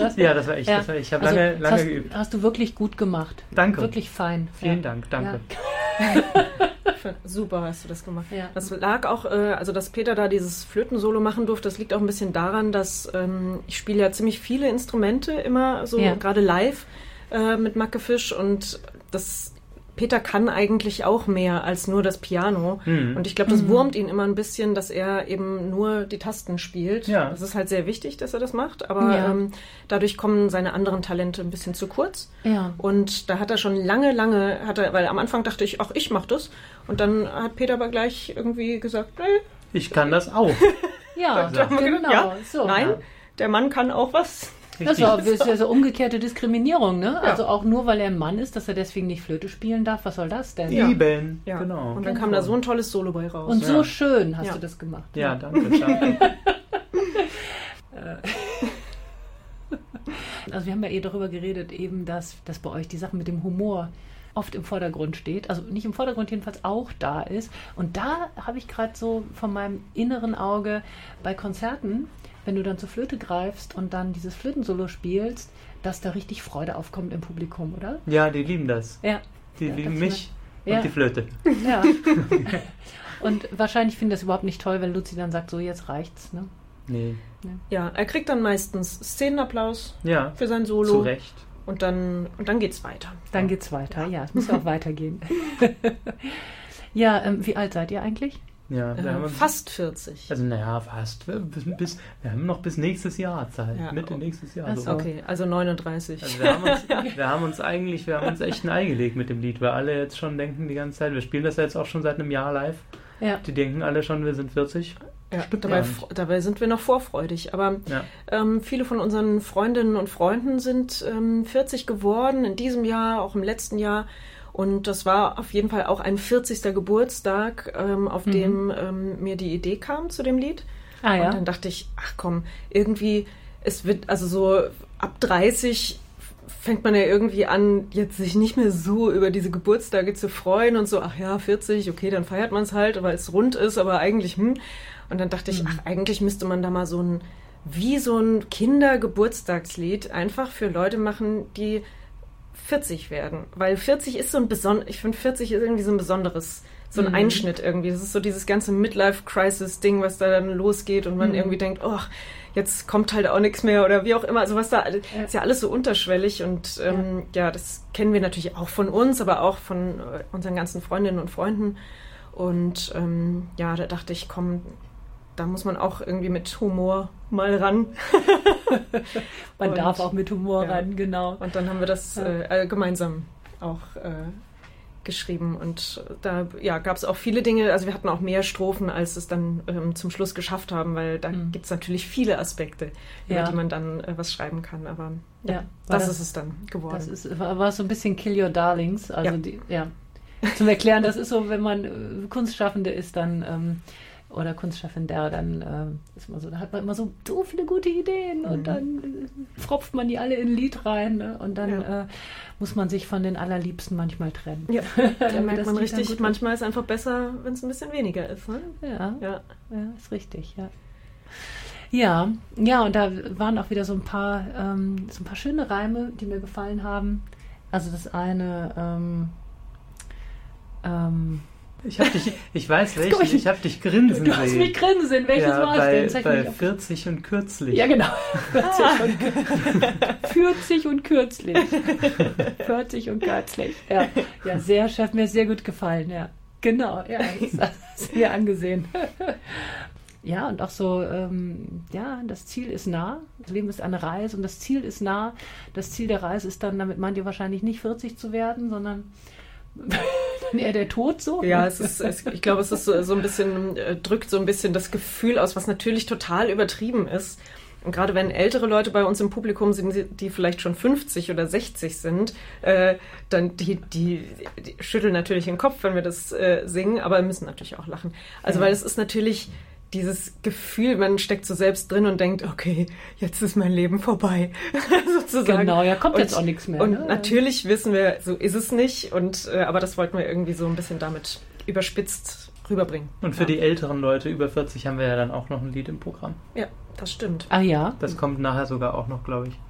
das? Ja, das war echt. Ja. Ich habe lange geübt. Hast du wirklich gut gemacht. Danke. Wirklich fein. Vielen Dank, danke. Ja. Super hast du das gemacht. Ja. Das lag auch, also dass Peter da dieses Flötensolo machen durfte, das liegt auch ein bisschen daran, dass ich spiele ja ziemlich viele Instrumente immer, so gerade live mit Macke Fisch, und Peter kann eigentlich auch mehr als nur das Piano. Und ich glaube, das wurmt ihn immer ein bisschen, dass er eben nur die Tasten spielt. Ja. Das ist halt sehr wichtig, dass er das macht, aber dadurch kommen seine anderen Talente ein bisschen zu kurz. Ja. Und da hat er schon lange, weil am Anfang dachte ich, ach, ich mach das. Und dann hat Peter aber gleich irgendwie gesagt, nee. Ich kann das auch. Ja, genau. Ja, So. nein, der Mann kann auch was. Das ist ja so umgekehrte Diskriminierung, ne? Ja. Also auch nur, weil er ein Mann ist, dass er deswegen nicht Flöte spielen darf. Was soll das denn? Eben, ja. Genau. Und dann kam da so ein tolles Solo bei raus. Und so schön hast du das gemacht. Ja, danke. Also wir haben ja darüber geredet, eben, dass bei euch die Sache mit dem Humor oft im Vordergrund steht. Also nicht im Vordergrund, jedenfalls auch da ist. Und da habe ich gerade so von meinem inneren Auge bei Konzerten, wenn du dann zur Flöte greifst und dann dieses Flötensolo spielst, dass da richtig Freude aufkommt im Publikum, oder? Ja, die lieben das. Ja. Die lieben mich und die Flöte. Ja. Und wahrscheinlich finden das überhaupt nicht toll, wenn Luzi dann sagt, so jetzt reicht's, ne? Nee. Ja, er kriegt dann meistens Szenenapplaus für sein Solo. Zu Recht. Und dann geht's weiter. Dann geht's weiter, ja. Es muss ja auch weitergehen. Ja, wie alt seid ihr eigentlich? Ja, wir haben uns, fast 40. Also fast. Wir haben noch bis nächstes Jahr Zeit. Ja, Mitte nächstes Jahr. So. Okay, also 39. Also wir haben uns echt ein Ei gelegt mit dem Lied, weil alle jetzt schon denken die ganze Zeit, wir spielen das ja jetzt auch schon seit einem Jahr live. Ja. Die denken alle schon, wir sind 40. Ja, dabei sind wir noch vorfreudig. Aber viele von unseren Freundinnen und Freunden sind 40 geworden in diesem Jahr, auch im letzten Jahr. Und das war auf jeden Fall auch ein 40. Geburtstag, auf dem mir die Idee kam zu dem Lied. Ah, ja. Und dann dachte ich, ach komm, irgendwie, es wird, also so ab 30 fängt man ja irgendwie an, jetzt sich nicht mehr so über diese Geburtstage zu freuen und so, ach ja, 40, okay, dann feiert man es halt, weil es rund ist, aber eigentlich, Und dann dachte ich, ach, eigentlich müsste man da mal so ein Kindergeburtstagslied einfach für Leute machen, die 40 werden. Weil 40 ist ich finde 40 ist irgendwie so ein besonderes, so ein Einschnitt irgendwie. Das ist so dieses ganze Midlife-Crisis-Ding, was da dann losgeht und man irgendwie denkt, oh, jetzt kommt halt auch nichts mehr oder wie auch immer. Also was da, ist ja alles so unterschwellig und das kennen wir natürlich auch von uns, aber auch von unseren ganzen Freundinnen und Freunden. Und da dachte ich, komm, da muss man auch irgendwie mit Humor mal ran. Man darf auch mit Humor ran, genau. Und dann haben wir das gemeinsam auch geschrieben. Und da gab es auch viele Dinge, also wir hatten auch mehr Strophen, als es dann zum Schluss geschafft haben, weil da gibt es natürlich viele Aspekte, über die man dann was schreiben kann. Aber das ist es dann geworden. War so ein bisschen Kill Your Darlings. Also zum Erklären, das ist so, wenn man Kunstschaffende ist, dann oder Kunstschaffender, dann ist man so, da hat man immer so viele gute Ideen und dann pfropft man die alle in ein Lied rein, ne? Und dann muss man sich von den Allerliebsten manchmal trennen. Ja, da merkt man richtig, manchmal ist es einfach besser, wenn es ein bisschen weniger ist. Ne? Ja, ist richtig, ja. Ja, und da waren auch wieder so ein paar schöne Reime, die mir gefallen haben. Also das eine ich weiß welchen, ich habe dich grinsen sehen. Du hast mich grinsen sehen, welches war es denn? Bei 40 und kürzlich. Ja, genau. 40 und kürzlich. 40 und kürzlich. Ja, sehr, hat mir sehr gut gefallen, ja. Genau, ja, das hast du mir angesehen. Ja, und auch so, das Ziel ist nah. Das Leben ist eine Reise und das Ziel ist nah. Das Ziel der Reise ist dann, damit meint ihr wahrscheinlich nicht 40 zu werden, sondern eher der Tod so? Ja, ich glaube, es ist so ein bisschen, drückt so ein bisschen das Gefühl aus, was natürlich total übertrieben ist. Und gerade wenn ältere Leute bei uns im Publikum sind, die vielleicht schon 50 oder 60 sind, dann die schütteln natürlich den Kopf, wenn wir das singen, aber müssen natürlich auch lachen. Also weil es ist natürlich dieses Gefühl, man steckt so selbst drin und denkt, okay, jetzt ist mein Leben vorbei, sozusagen. Genau, kommt jetzt auch nichts mehr. Und natürlich wissen wir, so ist es nicht, aber das wollten wir irgendwie so ein bisschen damit überspitzt rüberbringen. Und für die älteren Leute über 40 haben wir ja dann auch noch ein Lied im Programm. Ja, das stimmt. Ah ja? Das kommt nachher sogar auch noch, glaube ich.